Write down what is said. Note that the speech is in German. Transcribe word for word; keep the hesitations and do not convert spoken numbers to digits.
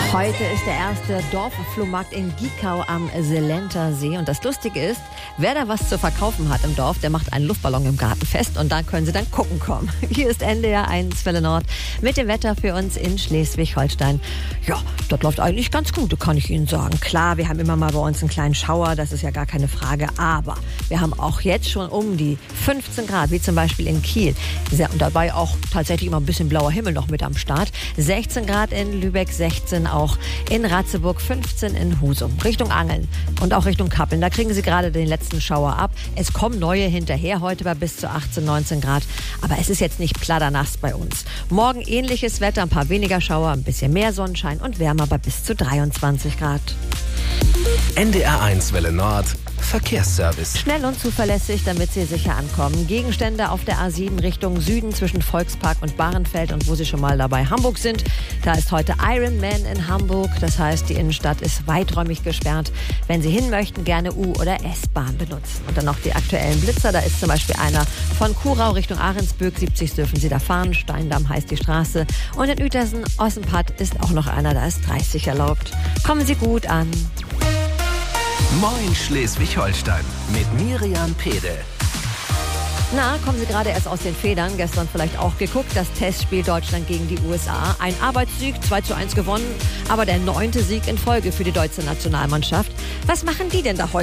Heute ist der erste Dorfflohmarkt in Giekau am Seelenter See. Und das Lustige ist, wer da was zu verkaufen hat im Dorf, der macht einen Luftballon im Garten fest und dann können Sie dann gucken kommen. Hier ist N D R eins Welle Nord mit dem Wetter für uns in Schleswig-Holstein. Ja, das läuft eigentlich ganz gut, kann ich Ihnen sagen. Klar, wir haben immer mal bei uns einen kleinen Schauer, das ist ja gar keine Frage. Aber wir haben auch jetzt schon um die fünfzehn Grad, wie zum Beispiel in Kiel. Und dabei auch tatsächlich immer ein bisschen blauer Himmel noch mit am Start. sechzehn Grad in Lübeck, sechzehn auch in Ratzeburg, fünfzehn in Husum. Richtung Angeln und auch Richtung Kappeln. Da kriegen Sie gerade den letzten Schauer ab. Es kommen neue hinterher, heute bei bis zu achtzehn, neunzehn Grad. Aber es ist jetzt nicht pladanass bei uns. Morgen ähnliches Wetter, ein paar weniger Schauer, ein bisschen mehr Sonnenschein und wärmer bei bis zu dreiundzwanzig Grad. N D R eins Welle Nord Verkehrsservice. Schnell und zuverlässig, damit Sie sicher ankommen. Gegenstände auf der A sieben Richtung Süden zwischen Volkspark und Bahrenfeld. Und wo Sie schon mal dabei Hamburg sind, da ist heute Ironman in Hamburg. Das heißt, die Innenstadt ist weiträumig gesperrt. Wenn Sie hin möchten, gerne U- oder S-Bahn benutzen. Und dann noch die aktuellen Blitzer. Da ist zum Beispiel einer von Kurau Richtung Ahrensböck. siebzig dürfen Sie da fahren. Steindamm heißt die Straße. Und in Uetersen, Ossenpatt ist auch noch einer, da ist dreißig erlaubt. Kommen Sie gut an. Moin Schleswig-Holstein mit Miriam Pede. Na, kommen Sie gerade erst aus den Federn, gestern vielleicht auch geguckt, das Testspiel Deutschland gegen die U S A. Ein Arbeitssieg, zwei zu eins gewonnen, aber der neunte Sieg in Folge für die deutsche Nationalmannschaft. Was machen die denn da heute?